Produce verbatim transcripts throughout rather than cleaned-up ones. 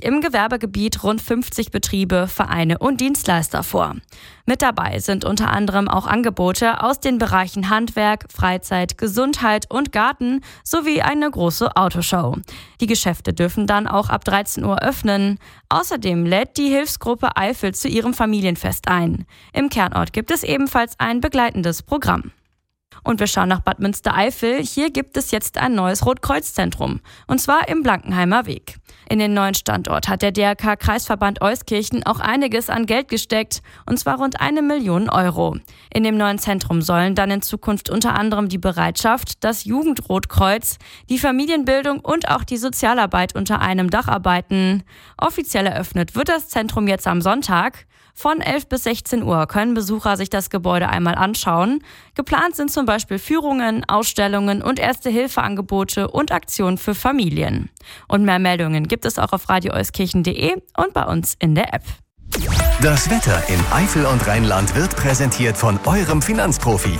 im Gewerbegebiet rund fünfzig Betriebe, Vereine und Dienstleister vor. Mit dabei sind unter anderem auch Angebote aus den Bereichen Handwerk, Freizeit, Gesundheit und Garten sowie eine große Autoshow. Die Geschäfte dürfen dann auch ab dreizehn Uhr öffnen. Außerdem lädt die Hilfsgruppe Eifel zu ihrem Familienfest ein. Im Kernort gibt es ebenfalls ein begleitendes Programm. Und wir schauen nach Bad Münstereifel. Hier gibt es jetzt ein neues Rotkreuz-Zentrum, und zwar im Blankenheimer Weg. In den neuen Standort hat der D R K-Kreisverband Euskirchen auch einiges an Geld gesteckt, und zwar rund eine Million Euro. In dem neuen Zentrum sollen dann in Zukunft unter anderem die Bereitschaft, das Jugendrotkreuz, die Familienbildung und auch die Sozialarbeit unter einem Dach arbeiten. Offiziell eröffnet wird das Zentrum jetzt am Sonntag. Von elf bis sechzehn Uhr können Besucher sich das Gebäude einmal anschauen. Geplant sind zum Beispiel Führungen, Ausstellungen und Erste-Hilfe-Angebote und Aktionen für Familien. Und mehr Meldungen gibt es auch auf radio euskirchen punkt de und bei uns in der App. Das Wetter in Eifel und Rheinland wird präsentiert von eurem Finanzprofi.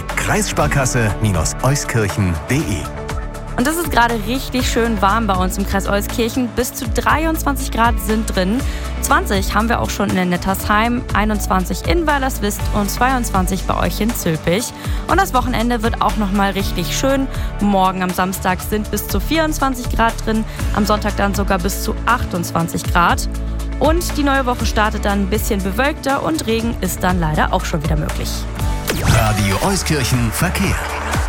Kreissparkasse-Euskirchen punkt de. Und es ist gerade richtig schön warm bei uns im Kreis Euskirchen. Bis zu dreiundzwanzig Grad sind drin. zwanzig haben wir auch schon in Nettersheim, einundzwanzig in Weilerswist und zweiundzwanzig bei euch in Zülpich. Und das Wochenende wird auch nochmal richtig schön. Morgen am Samstag sind bis zu vierundzwanzig Grad drin, am Sonntag dann sogar bis zu achtundzwanzig Grad. Und die neue Woche startet dann ein bisschen bewölkter und Regen ist dann leider auch schon wieder möglich. Radio Euskirchen Verkehr.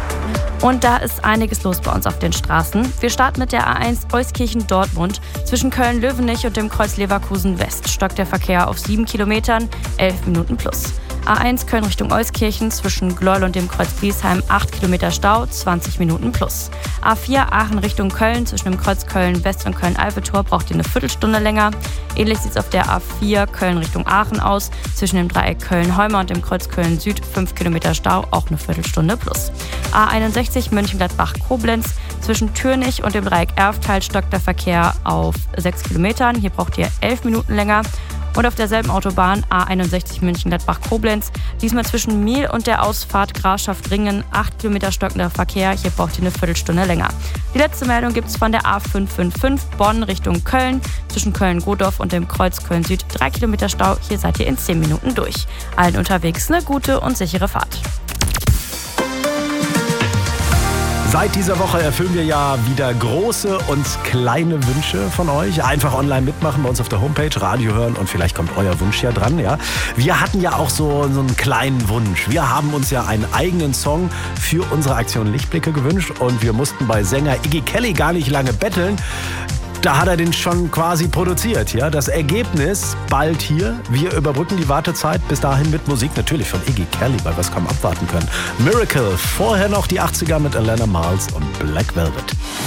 Und da ist einiges los bei uns auf den Straßen. Wir starten mit der A eins Euskirchen-Dortmund. Zwischen Köln-Löwenich und dem Kreuz Leverkusen-West stockt der Verkehr auf sieben Kilometern, elf Minuten plus. A eins Köln Richtung Euskirchen zwischen Gleuel und dem Kreuz Griesheim acht Kilometer Stau, zwanzig Minuten plus. A vier Aachen Richtung Köln zwischen dem Kreuz Köln-West und Köln-Eiffeltor braucht ihr eine Viertelstunde länger. Ähnlich sieht es auf der A vier Köln Richtung Aachen aus. Zwischen dem Dreieck Köln-Heumer und dem Kreuz Köln-Süd fünf Kilometer Stau, auch eine Viertelstunde plus. A einundsechzig Mönchengladbach-Koblenz zwischen Türnich und dem Dreieck Erftal stockt der Verkehr auf sechs Kilometern. Hier braucht ihr elf Minuten länger. Und auf derselben Autobahn A einundsechzig Mönchengladbach-Koblenz, diesmal zwischen Miel und der Ausfahrt Grafschaft-Ringen, acht Kilometer stockender Verkehr, hier braucht ihr eine Viertelstunde länger. Die letzte Meldung gibt es von der A fünf fünf fünf Bonn Richtung Köln, zwischen Köln-Godorf und dem Kreuz Köln-Süd, drei Kilometer Stau, hier seid ihr in zehn Minuten durch. Allen unterwegs eine gute und sichere Fahrt. Seit dieser Woche erfüllen wir ja wieder große und kleine Wünsche von euch. Einfach online mitmachen bei uns auf der Homepage, Radio hören und vielleicht kommt euer Wunsch ja dran. Ja? Wir hatten ja auch so, so einen kleinen Wunsch. Wir haben uns ja einen eigenen Song für unsere Aktion Lichtblicke gewünscht und wir mussten bei Sänger Iggy Kelly gar nicht lange betteln. Da hat er den schon quasi produziert. Ja? Das Ergebnis bald hier. Wir überbrücken die Wartezeit bis dahin mit Musik natürlich von Iggy Kelly, weil wir es kaum abwarten können. Miracle, vorher noch die achtziger mit Alana Miles und Black Velvet.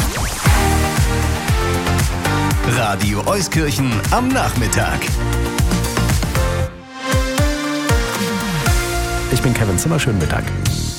Radio Euskirchen am Nachmittag. Ich bin Kevin Zimmer, schönen Mittag.